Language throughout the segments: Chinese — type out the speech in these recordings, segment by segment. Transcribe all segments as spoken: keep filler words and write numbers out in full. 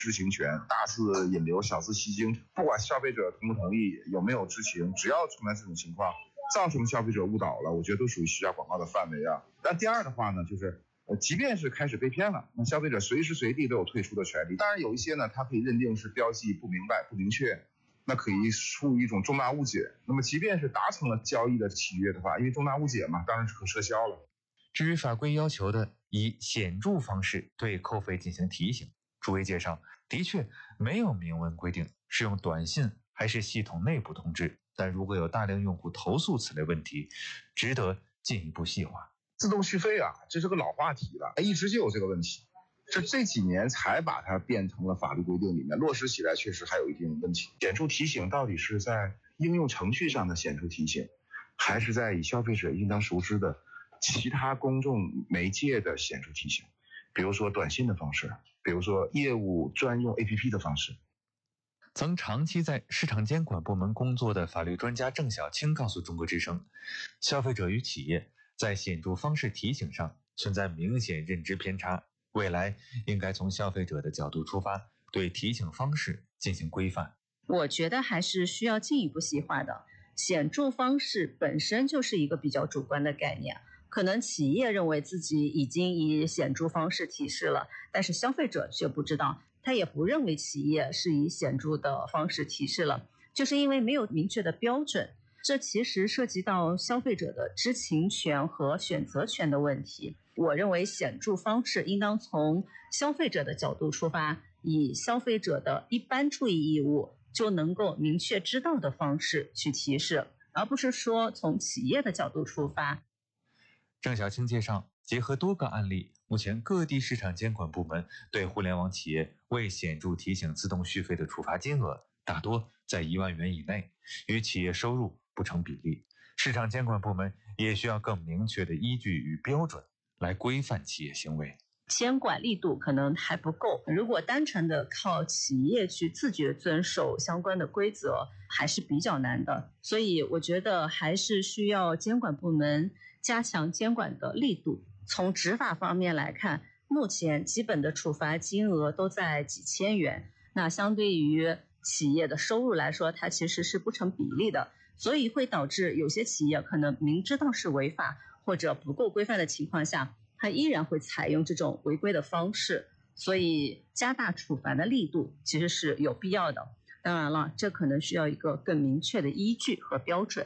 知情权，大字引流，小字吸睛，不管消费者同不同意，有没有知情，只要存在这种情况，造成消费者误导了，我觉得都属于虚假广告的范围啊。但第二的话呢，就是呃，即便是开始被骗了，那消费者随时随地都有退出的权利。当然有一些呢，它可以认定是标记不明白、不明确，那可以出于一种重大误解。那么即便是达成了交易的契约的话，因为重大误解嘛，当然是可撤销了。 至于法规要求的以显著方式对扣费进行提醒，诸位介绍，的确没有明文规定是用短信还是系统内部通知，但如果有大量用户投诉此类问题，值得进一步细化。 自动续费啊，这是个老话题了，一直就有这个问题，这这几年才把它变成了法律规定里面，落实起来确实还有一定问题。显著提醒到底是在应用程序上的显著提醒，还是在以消费者应当熟知的其他公众媒介的显著提醒，比如说短信的方式，比如说业务专用 A P P 的方式。 曾长期在市场监管部门工作的法律专家郑晓青告诉中国之声，消费者与企业在显著方式提醒上存在明显认知偏差，未来应该从消费者的角度出发，对提醒方式进行规范。 我觉得还是需要进一步细化的。显著方式本身就是一个比较主观的概念，可能企业认为自己已经以显著方式提示了，但是消费者却不知道，他也不认为企业是以显著的方式提示了，就是因为没有明确的标准。这其实涉及到消费者的知情权和选择权的问题。我认为显著方式应当从消费者的角度出发，以消费者的一般注意义务就能够明确知道的方式去提示，而不是说从企业的角度出发。 郑晓青介绍，结合多个案例，目前各地市场监管部门对互联网企业未显著提醒自动续费的处罚金额大多在一万元以内，与企业收入不成比例。市场监管部门也需要更明确的依据与标准来规范企业行为。 监管力度可能还不够，如果单纯的靠企业去自觉遵守相关的规则还是比较难的，所以我觉得还是需要监管部门加强监管的力度。从执法方面来看，目前基本的处罚金额都在几千元，那相对于企业的收入来说，它其实是不成比例的，所以会导致有些企业可能明知道是违法或者不够规范的情况下，它依然会采用这种违规的方式，所以加大处罚的力度其实是有必要的。当然了，这可能需要一个更明确的依据和标准。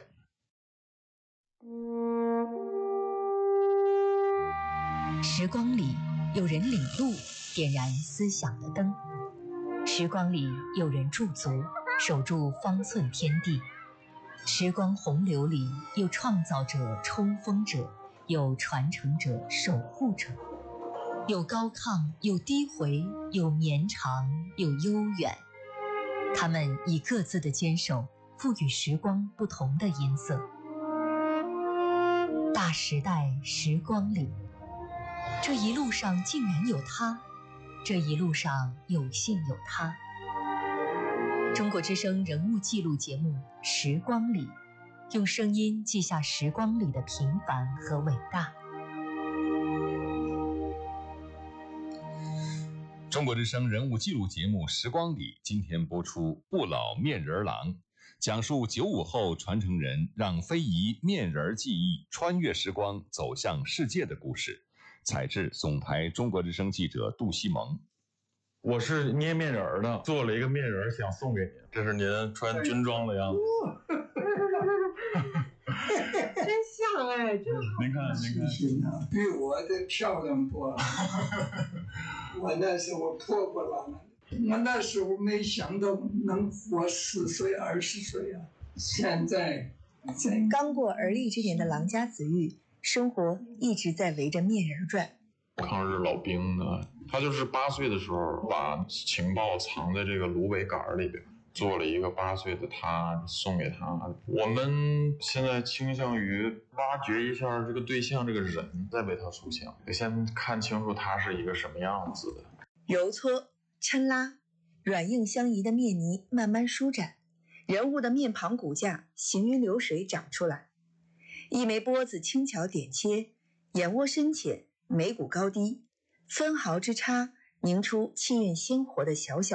时光里有人领路，点燃思想的灯；时光里有人驻足，守住方寸天地；时光洪流里有创造者、冲锋者，有传承者、守护者，有高亢，有低回，有绵长，有悠远。他们以各自的坚守，赋予时光不同的音色。大时代，时光里，这一路上竟然有他，这一路上有幸有他。中国之声人物记录节目《时光里》，用声音记下时光里的平凡和伟大。 中国之声人物记录节目《时光里》今天播出《不老面人郎》，讲述九五后传承人让非遗面人技艺穿越时光走向世界的故事。采制总台中国之声记者杜西蒙。 我是捏面人的，做了一个面人想送给您，这是您穿军装的样子。 真像哎，真好。 您看，您看， 比我的漂亮多了。我那时候破破烂烂的，我那时候没想到能活十岁、二十岁啊！现在， 在刚过而立之年的郎家子玉，生活一直在围着面人转。 抗日老兵呢，他就是八岁的时候把情报藏在这个芦苇杆里边，做了一个八岁的他送给他。我们现在倾向于挖掘一下这个对象这个人，再为他塑像，得先看清楚他是一个什么样子的。 揉搓、抻拉，软硬相宜的面泥慢慢舒展，人物的面庞骨架行云流水长出来。一枚波子轻巧点切，眼窝深浅，眉骨高低，分毫之差凝出气韵鲜活的小小